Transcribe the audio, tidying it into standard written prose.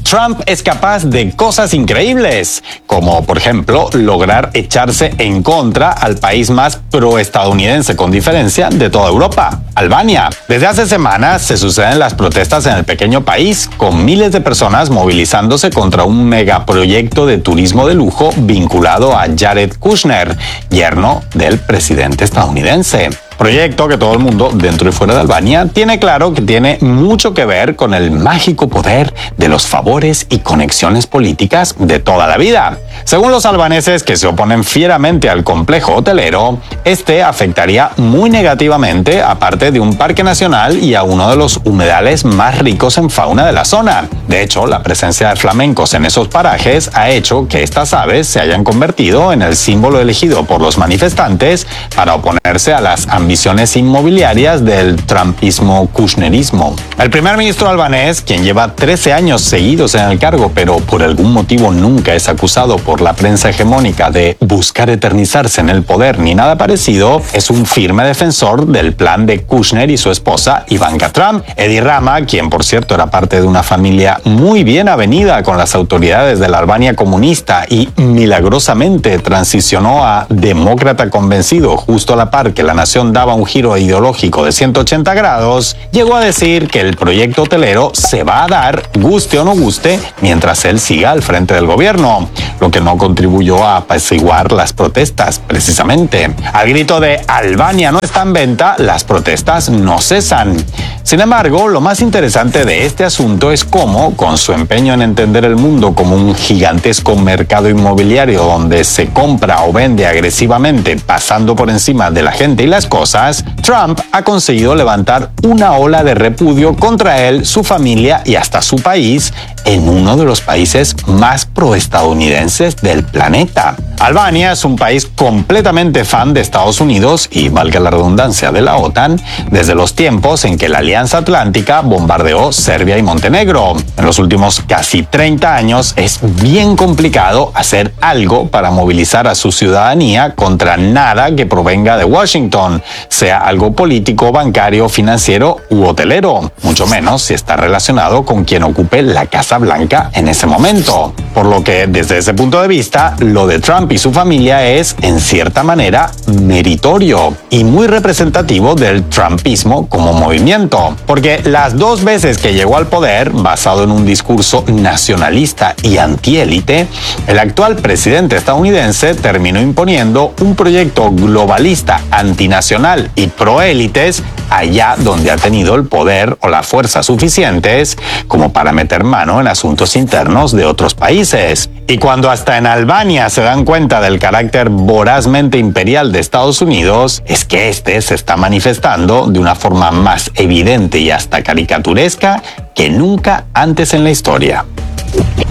Trump es capaz de cosas increíbles, como por ejemplo lograr echarse en contra al país más proestadounidense con diferencia de toda Europa, Albania. Desde hace semanas se suceden las protestas en el pequeño país, con miles de personas movilizándose contra un megaproyecto de turismo de lujo vinculado a Jared Kushner, yerno del presidente estadounidense. Proyecto que todo el mundo, dentro y fuera de Albania, tiene claro que tiene mucho que ver con el mágico poder de los favores y conexiones políticas de toda la vida. Según los albaneses, que se oponen fieramente al complejo hotelero, este afectaría muy negativamente a parte de un parque nacional y a uno de los humedales más ricos en fauna de la zona. De hecho, la presencia de flamencos en esos parajes ha hecho que estas aves se hayan convertido en el símbolo elegido por los manifestantes para oponerse a las ambiciones inmobiliarias del trumpismo-kushnerismo. El primer ministro albanés, quien lleva 13 años seguidos en el cargo, pero por algún motivo nunca es acusado por la prensa hegemónica de buscar eternizarse en el poder ni nada parecido, es un firme defensor del plan de Kushner y su esposa Ivanka Trump. Edi Rama, quien por cierto era parte de una familia muy bien avenida con las autoridades de la Albania comunista y milagrosamente transicionó a demócrata convencido justo a la par que la nación daba un giro ideológico de 180 grados, llegó a decir que el proyecto hotelero se va a dar, guste o no guste, mientras él siga al frente del gobierno, lo que no contribuyó a apaciguar las protestas, precisamente. Al grito de Albania no está en venta, las protestas no cesan. Sin embargo, lo más interesante de este asunto es cómo, con su empeño en entender el mundo como un gigantesco mercado inmobiliario donde se compra o vende agresivamente pasando por encima de la gente y las cosas, Trump ha conseguido levantar una ola de repudio contra él, su familia y hasta su país en uno de los países más proestadounidenses del planeta. Albania es un país completamente fan de Estados Unidos y, valga la redundancia, de la OTAN, desde los tiempos en que la Alianza Atlántica bombardeó Serbia y Montenegro. En los últimos casi 30 años es bien complicado hacer algo para movilizar a su ciudadanía contra nada que provenga de Washington, sea algo político, bancario, financiero u hotelero, mucho menos si está relacionado con quien ocupe la Casa Blanca en ese momento. Por lo que, desde ese punto de vista, lo de Trump y su familia es, en cierta manera, meritorio y muy representativo del trumpismo como movimiento, porque las dos veces que llegó al poder, basado en un discurso nacionalista y antiélite, el actual presidente estadounidense terminó imponiendo un proyecto globalista, antinacional y proélites allá donde ha tenido el poder o la fuerza suficientes como para meter mano en asuntos internos de otros países. Y cuando hasta en Albania se dan cuenta del carácter vorazmente imperial de Estados Unidos, es que este se está manifestando de una forma más evidente y hasta caricaturesca que nunca antes en la historia.